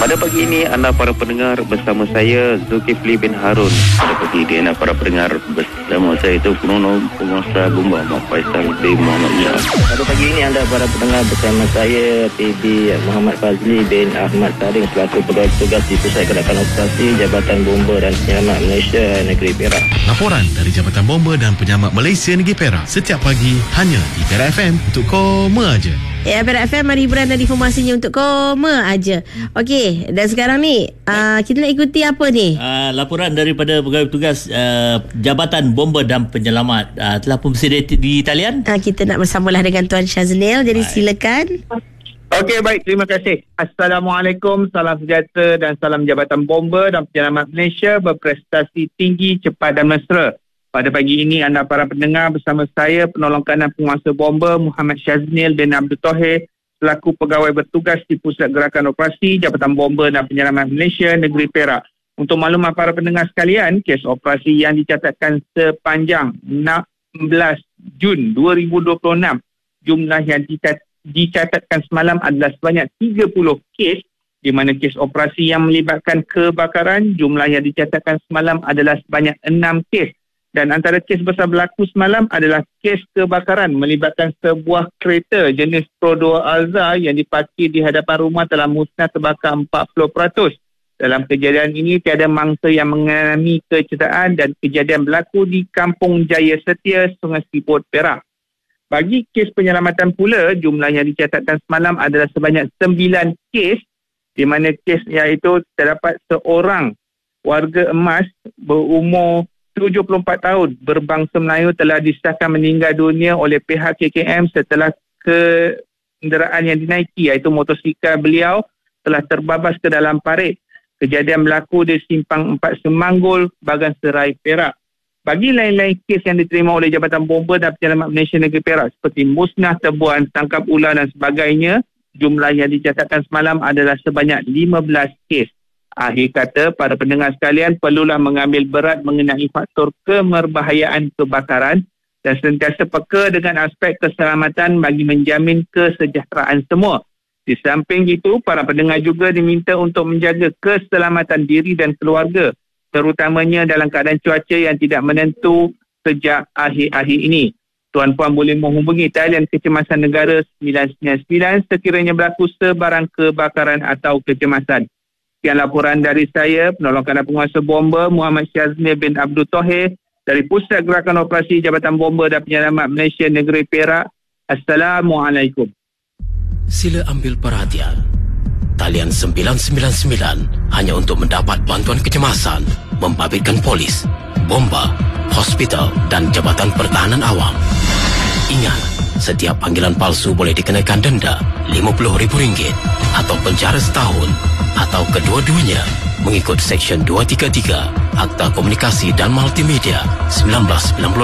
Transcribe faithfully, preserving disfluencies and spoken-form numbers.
Pada pagi ini anda para pendengar bersama saya Zulkifli bin Harun. Pada pagi ini anda para pendengar bersama saya itu Penolong Penguasa Bomba Muhammad Faisal bin Muhammad Iyah. Pada pagi ini anda para pendengar bersama saya P B Muhammad Fazli bin Ahmad Saring selaku pegawai petugas di Pusat Gerakan Operasi Jabatan Bomba dan Penyelamat Malaysia Negeri Perak. Laporan dari Jabatan Bomba dan Penyelamat Malaysia Negeri Perak setiap pagi hanya di Perak F M untuk koma aja. Ya, Perak F M, mari hiburan dan informasinya untuk koma aja. Okey, dan sekarang ni uh, kita nak ikuti apa ni? Uh, laporan daripada pegawai petugas uh, Jabatan Bomba dan Penyelamat uh, telah pun bersedia di, di talian. Uh, kita nak bersamalah dengan Tuan Syaznil. Jadi baik, silakan. Okey, baik, terima kasih. Assalamualaikum, salam sejahtera dan salam Jabatan Bomba dan Penyelamat Malaysia berprestasi tinggi, cepat dan mesra. Pada pagi ini anda para pendengar bersama saya Penolong Kanan Penguasa Bomba Muhammad Syaznil bin Abdul Tohir selaku pegawai bertugas di Pusat Gerakan Operasi Jabatan Bomba dan Penyelamat Malaysia Negeri Perak. Untuk maklumat para pendengar sekalian, kes operasi yang dicatatkan sepanjang enam belas Jun dua ribu dua puluh enam, jumlah yang dicatatkan semalam adalah sebanyak tiga puluh kes, di mana kes operasi yang melibatkan kebakaran, jumlah yang dicatatkan semalam adalah sebanyak enam kes. Dan antara kes besar berlaku semalam adalah kes kebakaran melibatkan sebuah kereta jenis Pro dua Alza yang diparkir di hadapan rumah telah musnah terbakar empat puluh peratus. Dalam kejadian ini tiada mangsa yang mengalami kecederaan dan kejadian berlaku di Kampung Jaya Setia, Sungai Siput, Perak. Bagi kes penyelamatan pula, jumlah yang dicatatkan semalam adalah sebanyak sembilan kes, di mana kes iaitu terdapat seorang warga emas berumur tujuh puluh empat tahun berbangsa Melayu telah disahkan meninggal dunia oleh pihak K K M setelah kenderaan yang dinaiki iaitu motosikal beliau telah terbabas ke dalam parit. Kejadian berlaku di Simpang empat Semanggul, Bagan Serai, Perak. Bagi lain-lain kes yang diterima oleh Jabatan Bomba dan Penyelamat Malaysia Negeri Perak seperti musnah tebuan, tangkap ular dan sebagainya, jumlah yang dicatatkan semalam adalah sebanyak lima belas kes. Akhir kata, para pendengar sekalian perlulah mengambil berat mengenai faktor kemerbahayaan kebakaran dan sentiasa peka dengan aspek keselamatan bagi menjamin kesejahteraan semua. Di samping itu, para pendengar juga diminta untuk menjaga keselamatan diri dan keluarga, terutamanya dalam keadaan cuaca yang tidak menentu sejak akhir-akhir ini. Tuan-puan boleh menghubungi talian kecemasan negara sembilan sembilan sembilan sekiranya berlaku sebarang kebakaran atau kecemasan. Sekian laporan dari saya, Penolong Kanan Penguasa Bomba Muhammad Syaznil bin Abdul Tohir dari Pusat Gerakan Operasi Jabatan Bomba dan Penyelamat Malaysia Negeri Perak. Assalamualaikum. Sila ambil perhatian. Talian sembilan sembilan sembilan hanya untuk mendapat bantuan kecemasan, membabitkan polis, bomba, hospital dan Jabatan Pertahanan Awam. Ingat, setiap panggilan palsu boleh dikenakan denda lima puluh ribu ringgit atau penjara setahun atau kedua-duanya mengikut Seksyen dua tiga tiga Akta Komunikasi dan Multimedia seribu sembilan ratus sembilan puluh enam.